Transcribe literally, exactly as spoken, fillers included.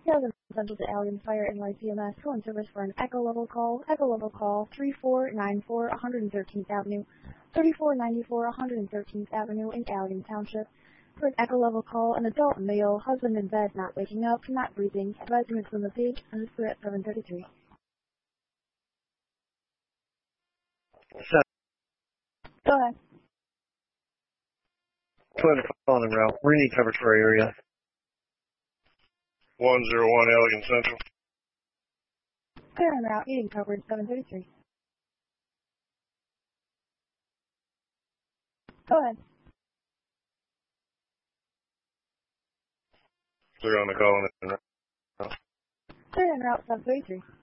Seven Central to Alien Fire and Life E M S, calling service for an Echo Level call. Echo Level call three four nine four one hundred thirteenth Avenue, thirty-four ninety-four one hundred thirteenth Avenue in Alien Township. For an Echo Level call, an adult male, husband in bed, not waking up, not breathing, advising it's from the page, and it's at seven thirty-three. Seven. Go ahead. Twitter calling in route. We need coverage for our area. one zero one Alien Central. Clear en route, eating coverage, seven thirty-three. Go ahead. Clear on the call in route. Clear en route, seven thirty-three.